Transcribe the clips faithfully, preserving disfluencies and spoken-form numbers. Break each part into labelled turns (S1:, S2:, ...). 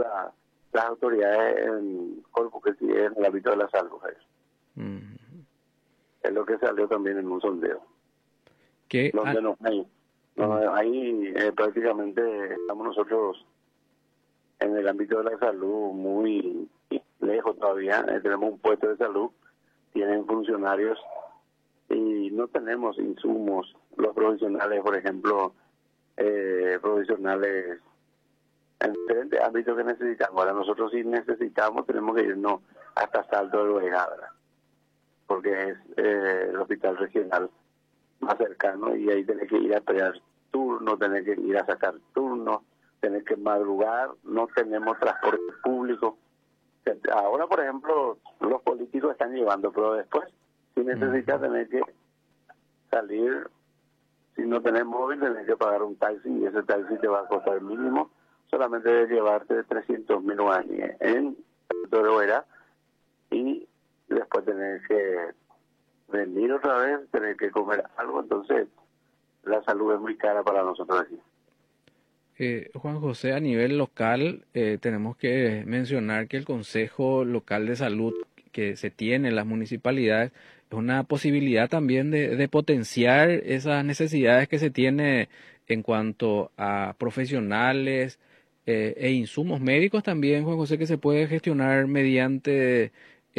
S1: la, las autoridades en Corpus Christi en el ámbito de la salud.
S2: Mm.
S1: Es lo que salió también en un sondeo.
S2: ¿Qué?
S1: Donde
S2: Ah,
S1: no hay. No,
S2: mm.
S1: ahí eh, prácticamente estamos nosotros en el ámbito de la salud muy lejos todavía. Eh, tenemos un puesto de salud, tienen funcionarios y no tenemos insumos. Los profesionales, por ejemplo, eh, profesionales en diferentes ámbitos que necesitamos. Ahora nosotros sí necesitamos, tenemos que irnos hasta Salto de Guajará, porque es eh, el hospital regional más cercano y ahí tenés que ir a pelear turno, tenés que ir a sacar turno, tenés que madrugar, no tenemos transporte público. Ahora, por ejemplo, los políticos están llevando, pero después, si necesitas,
S2: Mm.
S1: tenés que salir, si no tenés móvil, tenés que pagar un taxi y ese taxi te va a costar mínimo, solamente de llevarte trescientos mil guaraníes en Toroera y después tenés que venir otra vez, tener que comer algo, entonces la salud es muy cara para nosotros aquí.
S2: Eh, Juan José, a nivel local, eh, tenemos que mencionar que el Consejo Local de Salud que se tiene en las municipalidades es una posibilidad también de, de potenciar esas necesidades que se tiene en cuanto a profesionales eh, e insumos médicos también, Juan José, que se puede gestionar mediante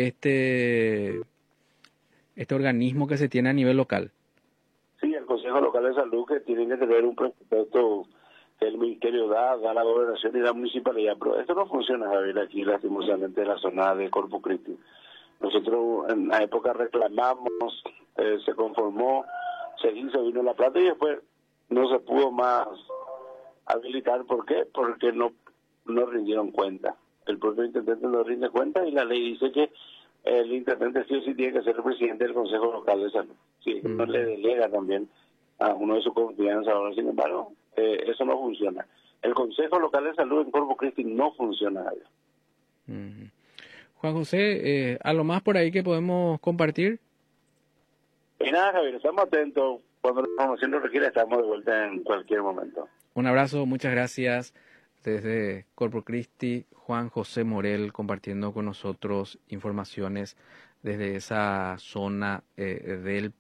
S2: este, este organismo que se tiene a nivel local.
S1: Sí, el Consejo Local de Salud que tiene que tener un presupuesto que el Ministerio da, da la gobernación y la municipalidad, pero esto no funciona, Javier, aquí lastimosamente en la zona de Corpus Christi. Nosotros en la época reclamamos, eh, se conformó, se hizo, vino la plata y después no se pudo más habilitar. ¿Por qué? Porque no, no rindieron cuenta. El propio intendente no rinde cuenta y la ley dice que el intendente sí o sí tiene que ser el presidente del Consejo Local de Salud. Sí, no le delega también a uno de su confianza. Ahora, sin embargo, eh, eso no funciona. El Consejo Local de Salud en Corpus Christi no funciona.
S2: Mm. Juan José, eh, ¿algo más por ahí que podemos compartir?
S1: Y nada, Javier, estamos atentos. Cuando la información lo requiera, estamos de vuelta en cualquier momento.
S2: Un abrazo, muchas gracias. Desde Corpus Christi, Juan José Morel compartiendo con nosotros informaciones desde esa zona eh, del